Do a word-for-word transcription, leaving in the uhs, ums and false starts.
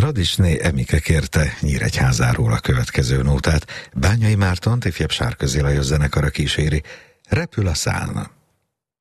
Radisné Emike kérte Nyíregyházáról a következő nótát. Bányai Mártont ifjabb Sárközi Lajos zenekara kíséri. Repül a szálna.